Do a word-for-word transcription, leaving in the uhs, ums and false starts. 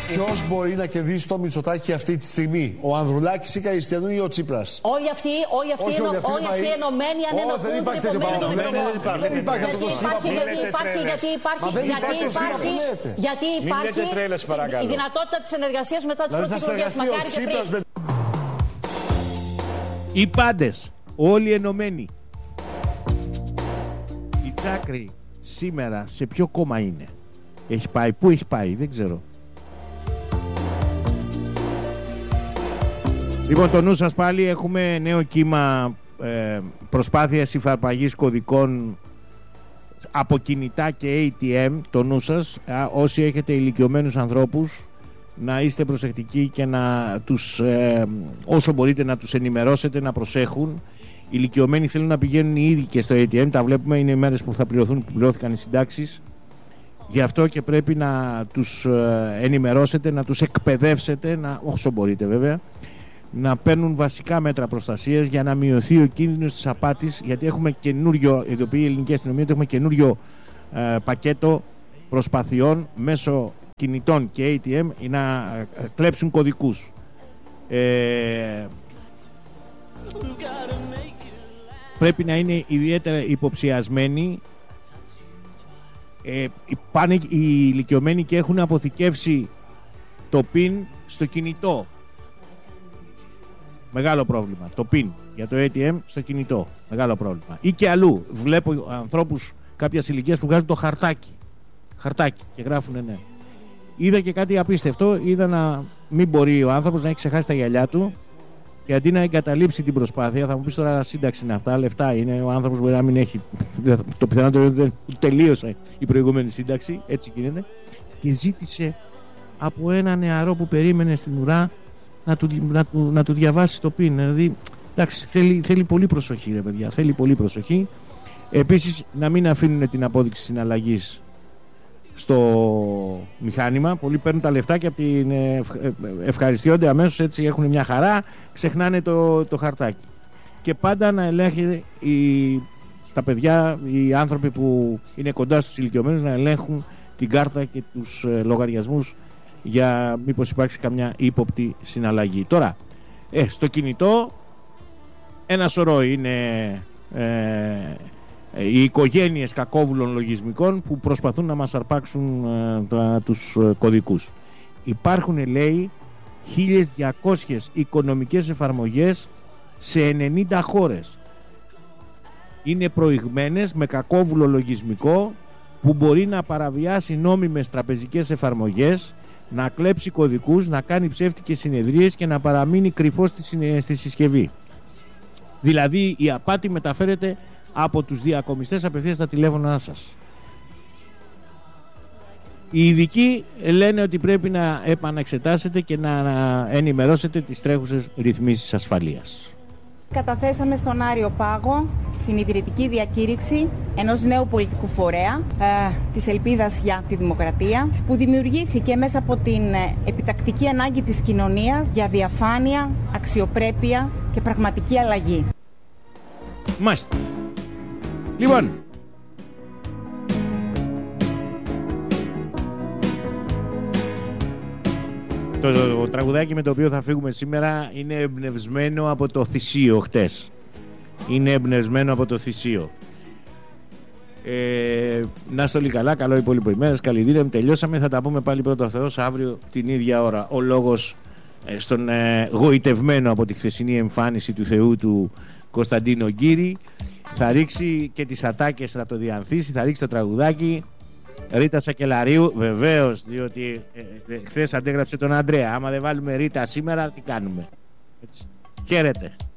Ποιος μπορεί να κερδίσει το Μητσοτάκη αυτή τη στιγμή, ο Ανδρουλάκης ή Καηστιανού ή ο Τσίπρας? Όλοι αυτοί, όλοι αυτοί, Όχι, ενω, όλοι αυτοί, όλοι αυτοί ενωμένοι αν ενωθούν δεν υπάρχει τέτοιο τριχωμένοι πράγμα. τον Δεν υπάρχει, δεν υπάρχει αυτό το σχήμα που γιατί λέτε υπάρχει, τρέλες. γιατί υπάρχει, Μα δεν γιατί υπάρχει το σχήμα υπάρχει, που λέτε. γιατί Μην υπάρχει λέτε τρέλες, παρακαλώ. η δυνατότητα της συνεργασίας μετά τις Δηλαδή πρώτες θα εκλογές. συνεργαστεί ο Μακάρι και Τσίπρας πριν. με... Οι πάντες, όλοι ενωμένοι. Η Τσάκρη σήμερα σε ποιο κόμμα είναι? Έχει πάει, πού έχει πάει, δεν ξέρω. Λοιπόν, το νου σας πάλι, έχουμε νέο κύμα ε, προσπάθειας υφαρπαγής κωδικών από κινητά και έι τι εμ. Το νου σας, α, όσοι έχετε ηλικιωμένους ανθρώπους, να είστε προσεκτικοί και να τους, ε, όσο μπορείτε να τους ενημερώσετε να προσέχουν. Οι ηλικιωμένοι θέλουν να πηγαίνουν οι ίδιοι και στο έι τι εμ, τα βλέπουμε, είναι οι μέρες που θα πληρωθούν, που πληρώθηκαν οι συντάξεις. Γι' αυτό και πρέπει να τους ε, ενημερώσετε, να τους εκπαιδεύσετε, να, όσο μπορείτε βέβαια, να παίρνουν βασικά μέτρα προστασίας για να μειωθεί ο κίνδυνος της απάτης, γιατί έχουμε καινούριο, ειδοποιεί η ελληνική αστυνομία ότι έχουμε καινούριο ε, πακέτο προσπαθειών μέσω κινητών και έι τι εμ να ε, κλέψουν κωδικούς. Ε, πρέπει να είναι ιδιαίτερα υποψιασμένοι. Ε, πάνε οι ηλικιωμένοι και έχουν αποθηκεύσει το πιν στο κινητό. Μεγάλο πρόβλημα. Το πιν για το έι τι εμ στο κινητό. Μεγάλο πρόβλημα. Ή και αλλού. Βλέπω ανθρώπους κάποιας ηλικίας που βγάζουν το χαρτάκι. Χαρτάκι και γράφουν ναι. Είδα και κάτι απίστευτο. Είδα να μην μπορεί ο άνθρωπος να έχει ξεχάσει τα γυαλιά του και αντί να εγκαταλείψει την προσπάθεια, θα μου πεις τώρα σύνταξη είναι αυτά, λεφτά είναι. Ο άνθρωπος μπορεί να μην έχει. Το πιθανότερο είναι ότι τελείωσε η προηγούμενη σύνταξη. Έτσι γίνεται. Και ζήτησε από ένα νεαρό που περίμενε στην ουρά να του, να του, να του διαβάσει το πιν. Δηλαδή, εντάξει, θέλει, θέλει πολύ προσοχή, ρε παιδιά. Θέλει πολύ προσοχή. Επίσης, να μην αφήνουν την απόδειξη συναλλαγής στο μηχάνημα. Πολλοί παίρνουν τα λεφτά και από την ευχ... ευχαριστιόνται αμέσως, έτσι έχουν μια χαρά, ξεχνάνε το, το χαρτάκι. Και πάντα να ελέγχει η... τα παιδιά, οι άνθρωποι που είναι κοντά στους ηλικιωμένους, να ελέγχουν την κάρτα και τους ε, λογαριασμούς για μήπως υπάρξει καμιά ύποπτη συναλλαγή. Τώρα, ε, στο κινητό ένα σωρό είναι ε, οι οικογένειες κακόβουλων λογισμικών που προσπαθούν να μας αρπάξουν ε, τα, τους ε, κωδικούς. Υπάρχουν, λέει, χίλιες διακόσιες οικονομικές εφαρμογές σε ενενήντα χώρες. Είναι προηγμένες με κακόβουλο λογισμικό που μπορεί να παραβιάσει νόμιμες τραπεζικές εφαρμογές, να κλέψει κωδικούς, να κάνει ψεύτικες συνεδρίες και να παραμείνει κρυφός στη, στη συσκευή. Δηλαδή η απάτη μεταφέρεται από τους διακομιστές απευθείας στα τηλέφωνα σας. Οι ειδικοί λένε ότι πρέπει να επαναξετάσετε και να ενημερώσετε τις τρέχουσες ρυθμίσεις ασφαλείας. Καταθέσαμε στον Άριο Πάγο την ιδρυτική διακήρυξη ενός νέου πολιτικού φορέα, ε, της Ελπίδας για τη Δημοκρατία, που δημιουργήθηκε μέσα από την επιτακτική ανάγκη της κοινωνίας για διαφάνεια, αξιοπρέπεια και πραγματική αλλαγή. Μάλιστα. Λοιπόν, το, το, το τραγουδάκι με το οποίο θα φύγουμε σήμερα είναι εμπνευσμένο από το Θησίο χτες. Είναι εμπνευσμένο από το Θησίο. Ε, να είστε όλοι καλά, καλό υπόλοιπο ημέρας, καλή δύναμη. Τελειώσαμε, θα τα πούμε πάλι πρώτα ο Θεός αύριο την ίδια ώρα. Ο λόγος ε, στον ε, γοητευμένο από τη χθεσινή εμφάνιση του Θεού του Κωνσταντίνο Γκύρη. Θα ρίξει και τις ατάκες, θα το διανθίσει, θα ρίξει το τραγουδάκι. Ρίτα Σακελαρίου, βεβαίως, διότι ε, ε, χθες αντέγραψε τον Ανδρέα. Άμα δεν βάλουμε Ρίτα σήμερα, τι κάνουμε? Έτσι. Χαίρετε.